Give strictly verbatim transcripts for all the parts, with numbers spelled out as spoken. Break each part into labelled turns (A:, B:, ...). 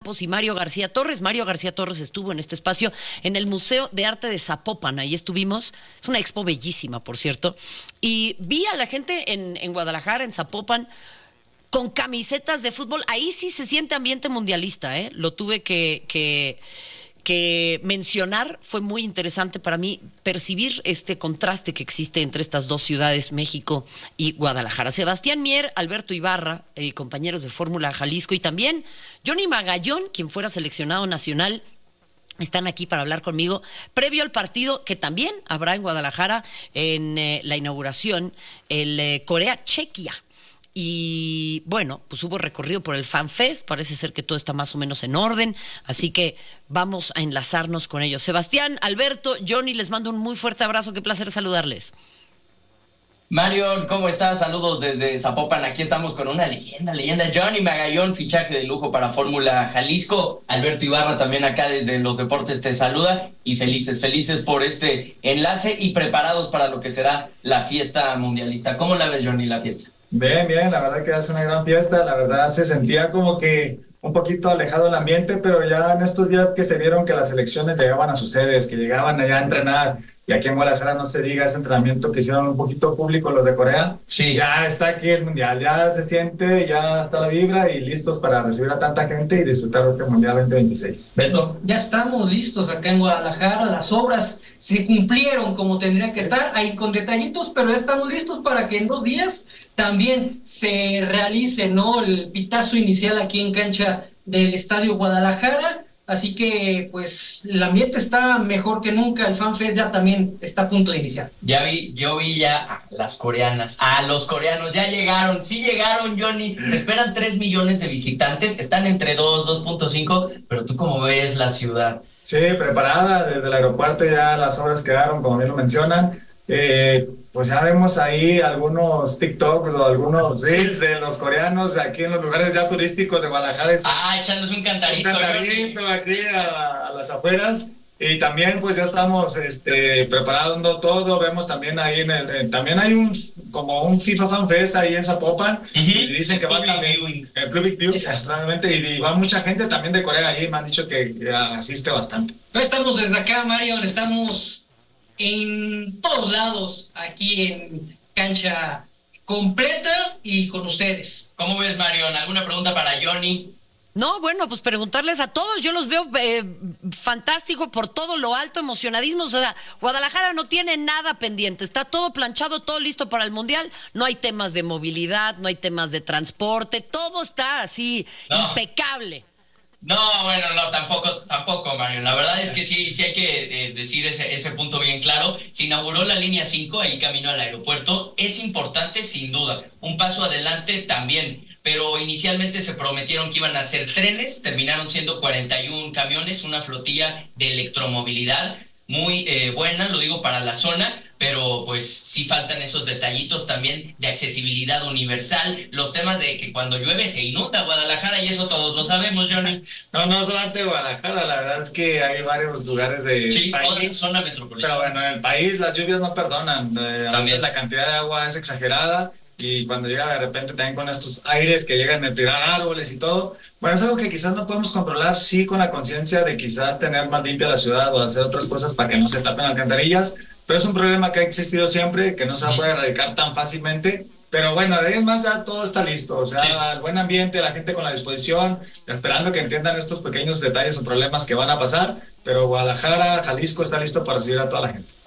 A: Campos y Mario García Torres. Mario García Torres estuvo en este espacio en el Museo de Arte de Zapopan. Ahí estuvimos. Es una expo bellísima, por cierto. Y vi a la gente en, en Guadalajara, en Zapopan, con camisetas de fútbol. Ahí sí se siente ambiente mundialista, ¿eh? Lo tuve que... que que mencionar. Fue muy interesante para mí percibir este contraste que existe entre estas dos ciudades, México y Guadalajara. Sebastián Mier, Alberto Ibarra, eh, compañeros de Fórmula Jalisco, y también Johnny Magallón, quien fuera seleccionado nacional, están aquí para hablar conmigo previo al partido que también habrá en Guadalajara en eh, la inauguración, el eh, Corea-Chequia. Y bueno, pues hubo recorrido por el FanFest, parece ser que todo está más o menos en orden, así que vamos a enlazarnos con ellos. Sebastián, Alberto, Johnny, les mando un muy fuerte abrazo, qué placer saludarles.
B: Mario, ¿cómo estás? Saludos desde Zapopan. Aquí estamos con una leyenda, leyenda. Johnny Magallón, fichaje de lujo para Fórmula Jalisco. Alberto Ibarra también acá desde Los Deportes te saluda. Y felices, felices por este enlace y preparados para lo que será la fiesta mundialista. ¿Cómo la ves, Johnny, la fiesta?
C: Bien, bien, la verdad que hace una gran fiesta. La verdad se sentía como que un poquito alejado el ambiente, pero ya en estos días que se vieron que las elecciones llegaban a sus sedes, que llegaban allá a entrenar, y aquí en Guadalajara no se diga ese entrenamiento que hicieron un poquito público los de Corea,
B: sí.
C: Ya está aquí el mundial, ya se siente, ya está la vibra y listos para recibir a tanta gente y disfrutar de este mundial veinte veintiséis.
B: Beto.
D: Ya estamos listos acá en Guadalajara, las obras se cumplieron como tendrían que estar, ahí con detallitos, pero ya estamos listos para que en dos días también se realice, ¿no?, el pitazo inicial aquí en cancha del Estadio Guadalajara. Así que, pues, el ambiente está mejor que nunca. El FanFest ya también está a punto de iniciar.
B: Ya vi, yo vi ya a las coreanas, a los coreanos, ya llegaron, sí llegaron, Johnny. Se esperan tres millones de visitantes, están entre dos, dos punto cinco, pero tú cómo ves la ciudad.
C: Sí, preparada, desde el aeropuerto ya las obras quedaron, como bien lo mencionan. Eh, pues ya vemos ahí algunos TikToks o algunos reels de los coreanos aquí en los lugares ya turísticos de Guadalajara.
B: Ah, echándose un cantarito.
C: Un cantarito aquí a, a las afueras. Y también pues ya estamos este, preparando todo. Vemos también ahí en el, en, también hay un como un FIFA Fan Fest ahí en Zapopan. Uh-huh. Y dicen que va también el Public View, realmente, y, y va mucha gente también de Corea ahí, me han dicho que, que asiste bastante.
D: No estamos desde acá, Mario, estamos en todos lados, aquí en cancha completa y con ustedes.
B: ¿Cómo ves, Marion? ¿Alguna pregunta para Johnny?
A: No, bueno, pues preguntarles a todos, yo los veo eh, fantástico por todo lo alto, emocionadísimos. O sea, Guadalajara no tiene nada pendiente, está todo planchado, todo listo para el Mundial. No hay temas de movilidad, no hay temas de transporte, todo está así, no. impecable.
B: No, bueno, no, tampoco, tampoco, Mario. La verdad es que sí, sí hay que eh, decir ese, ese punto bien claro. Se inauguró la línea cinco, ahí camino al aeropuerto. Es importante, sin duda. Un paso adelante también. Pero inicialmente se prometieron que iban a ser trenes, terminaron siendo cuarenta y uno camiones, una flotilla de electromovilidad muy eh, buena, lo digo para la zona, pero pues sí faltan esos detallitos también de accesibilidad universal, los temas de que cuando llueve se inunda Guadalajara y eso todos lo sabemos, Johnny.
C: No, no solamente Guadalajara, la verdad es que hay varios lugares de
B: sí,
C: país,
B: zona metropolitana.
C: Pero bueno, en el país las lluvias no perdonan, eh, a veces la cantidad de agua es exagerada. Y cuando llega de repente también con estos aires que llegan a tirar árboles y todo, bueno, es algo que quizás no podemos controlar, sí, con la conciencia de quizás tener más limpia la ciudad o hacer otras cosas para que no se tapen alcantarillas, pero es un problema que ha existido siempre, que no se puede erradicar tan fácilmente, pero bueno, de ahí en más ya todo está listo, o sea, sí. El buen ambiente, la gente con la disposición, esperando que entiendan estos pequeños detalles o problemas que van a pasar, pero Guadalajara, Jalisco está listo para recibir a toda la gente.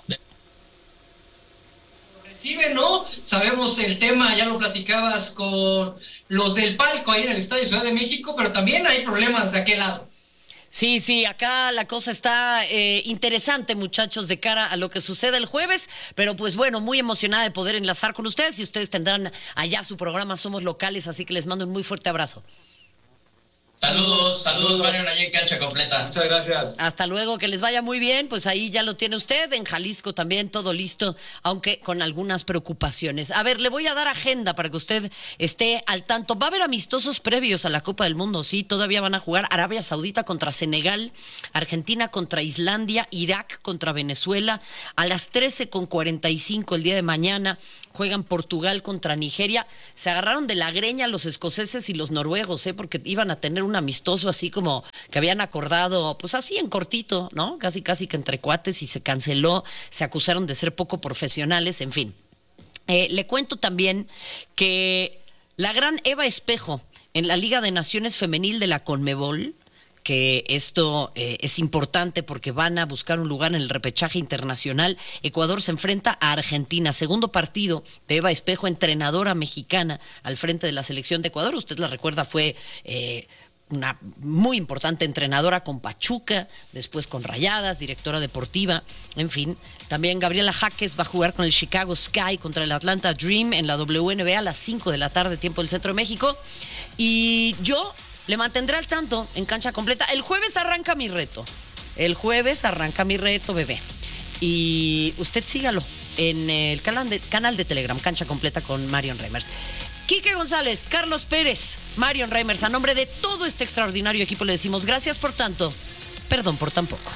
D: Recibe, ¿no? Sabemos el tema, ya lo platicabas con los del palco ahí en el Estadio Ciudad de México, pero también hay problemas de aquel lado.
A: Sí, sí, acá la cosa está eh, interesante, muchachos, de cara a lo que sucede el jueves, pero pues bueno, muy emocionada de poder enlazar con ustedes y ustedes tendrán allá su programa Somos Locales, así que les mando un muy fuerte abrazo.
B: Saludos, saludos, Mario, allá en cancha completa.
C: Muchas gracias.
A: Hasta luego, que les vaya muy bien. Pues ahí ya lo tiene usted, en Jalisco también, todo listo, aunque con algunas preocupaciones. A ver, le voy a dar agenda para que usted esté al tanto. Va a haber amistosos previos a la Copa del Mundo, sí, todavía van a jugar Arabia Saudita contra Senegal, Argentina contra Islandia, Irak contra Venezuela. A las trece con cuarenta y cinco el día de mañana juegan Portugal contra Nigeria. Se agarraron de la greña los escoceses y los noruegos, ¿eh? Porque iban a tener un un amistoso así como que habían acordado, pues así en cortito, ¿no? Casi, casi que entre cuates y se canceló, se acusaron de ser poco profesionales, en fin. Eh, le cuento también que la gran Eva Espejo en la Liga de Naciones Femenil de la Conmebol, que esto eh, es importante porque van a buscar un lugar en el repechaje internacional. Ecuador se enfrenta a Argentina, segundo partido de Eva Espejo, entrenadora mexicana al frente de la selección de Ecuador. Usted la recuerda, fue eh, una muy importante entrenadora con Pachuca, después con Rayadas, directora deportiva, en fin. También Gabriela Jaques va a jugar con el Chicago Sky contra el Atlanta Dream en la W N B A a las cinco de la tarde, tiempo del Centro de México. Y yo le mantendré al tanto en Cancha Completa. El jueves arranca mi reto. El jueves arranca mi reto, bebé. Y usted sígalo en el canal de, canal de Telegram, Cancha Completa con Marion Reimers. Quique González, Carlos Pérez, Marion Reimers, a nombre de todo este extraordinario equipo le decimos gracias por tanto, perdón por tan poco.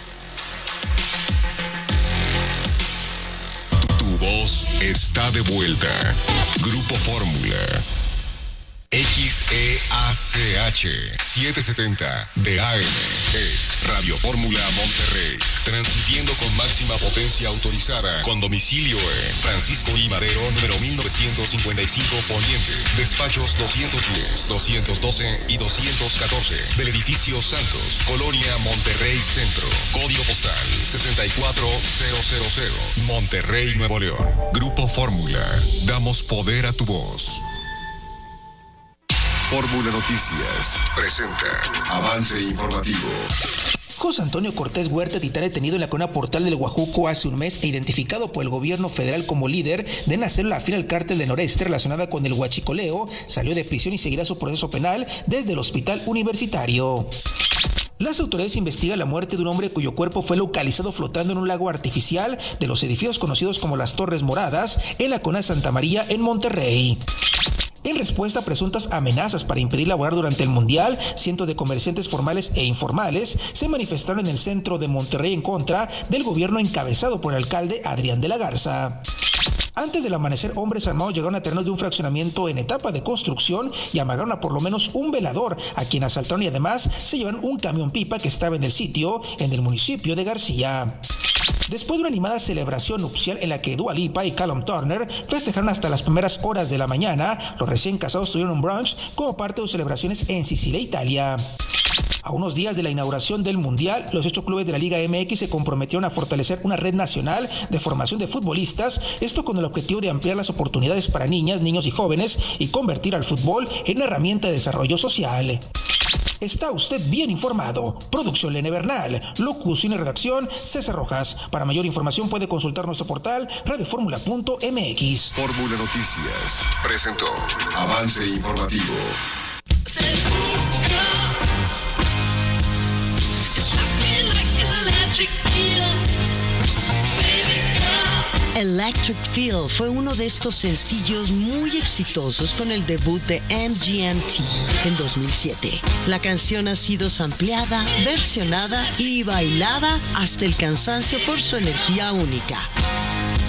E: Tu voz está de vuelta. Grupo Fórmula. X E A C H setecientos setenta de A M es Radio Fórmula Monterrey, transmitiendo con máxima potencia autorizada, con domicilio en Francisco I. Madero, número mil novecientos cincuenta y cinco Poniente, despachos doscientos diez, doscientos doce y doscientos catorce, del edificio Santos, Colonia Monterrey Centro, código postal sesenta y cuatro mil, Monterrey, Nuevo León. Grupo Fórmula, damos poder a tu voz. Fórmula Noticias presenta avance informativo.
F: José Antonio Cortés Huerta, titán detenido en la colonia Portal del Guajuco hace un mes e identificado por el gobierno federal como líder de una célula afín al cártel del Noreste relacionada con el huachicoleo, salió de prisión y seguirá su proceso penal desde el hospital universitario. Las autoridades investigan la muerte de un hombre cuyo cuerpo fue localizado flotando en un lago artificial de los edificios conocidos como las Torres Moradas en la colonia Santa María en Monterrey. En respuesta a presuntas amenazas para impedir laborar durante el Mundial, cientos de comerciantes formales e informales se manifestaron en el centro de Monterrey en contra del gobierno encabezado por el alcalde Adrián de la Garza. Antes del amanecer, hombres armados llegaron a terrenos de un fraccionamiento en etapa de construcción y amagaron a por lo menos un velador, a quien asaltaron y además se llevaron un camión pipa que estaba en el sitio, en el municipio de García. Después de una animada celebración nupcial en la que Dua Lipa y Callum Turner festejaron hasta las primeras horas de la mañana, los recién casados tuvieron un brunch como parte de sus celebraciones en Sicilia, Italia. A unos días de la inauguración del Mundial, los ocho clubes de la Liga M X se comprometieron a fortalecer una red nacional de formación de futbolistas, esto con el objetivo de ampliar las oportunidades para niñas, niños y jóvenes y convertir al fútbol en una herramienta de desarrollo social. Está usted bien informado. Producción Lene Bernal, locución y redacción César Rojas. Para mayor información puede consultar nuestro portal radio fórmula punto m x.
E: Fórmula Noticias presentó avance informativo.
G: Electric Feel fue uno de estos sencillos muy exitosos con el debut de M G M T en dos mil siete. La canción ha sido sampleada, versionada y bailada hasta el cansancio por su energía única.